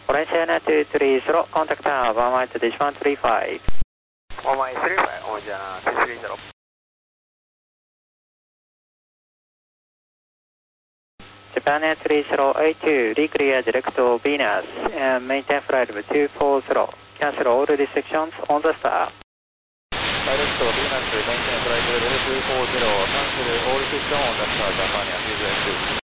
China 230, contact tower, 1 to dish 135. 135, Oceana 230. Japan Air 3082, declear direct to Venus, and maintain flight level 240. Cancel all the sections on the star. Direct to Venus, maintain flight level 240, cancel all sections on the star, Japan Air 3082.